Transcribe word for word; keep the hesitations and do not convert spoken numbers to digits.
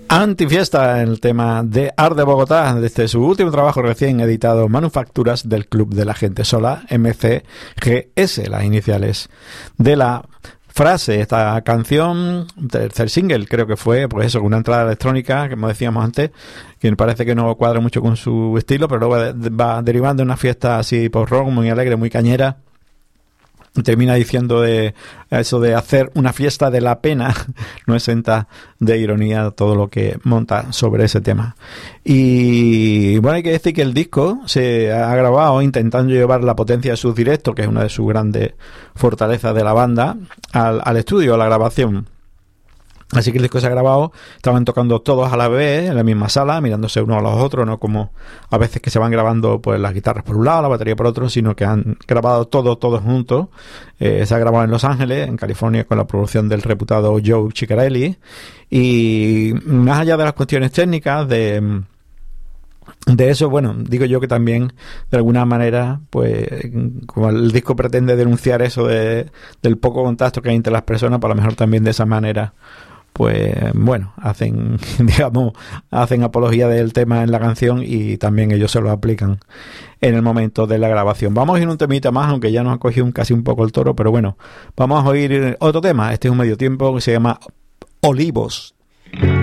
Antifiesta, el tema de Art de Bogotá, desde su último trabajo recién editado, Manufacturas del Club de la Gente Sola, M C G S, las iniciales de la frase. Esta canción, tercer single, creo que fue, pues eso, una entrada electrónica, como decíamos antes, que me parece que no cuadra mucho con su estilo, pero luego va derivando en una fiesta así post-rock, muy alegre, muy cañera. Termina diciendo de eso de hacer una fiesta de la pena, no exenta de ironía todo lo que monta sobre ese tema. Y bueno, hay que decir que el disco se ha grabado intentando llevar la potencia de sus directos, que es una de sus grandes fortalezas de la banda, al, al estudio, a la grabación. Así que el disco se ha grabado, estaban tocando todos a la vez en la misma sala, mirándose unos a los otros, no como a veces que se van grabando pues las guitarras por un lado, la batería por otro, sino que han grabado todo, todos juntos. Eh, se ha grabado en Los Ángeles, en California, con la producción del reputado Joe Ciccarelli. Y más allá de las cuestiones técnicas, de... De eso, bueno, digo yo que también, de alguna manera, pues, como el disco pretende denunciar eso de, del poco contacto que hay entre las personas, pues a lo mejor también de esa manera, pues, bueno, hacen, digamos, hacen apología del tema en la canción y también ellos se lo aplican en el momento de la grabación. Vamos a ir un temita más, aunque ya nos ha cogido un, casi un poco el toro, pero bueno, vamos a oír otro tema. Este es un medio tiempo que se llama Olivos.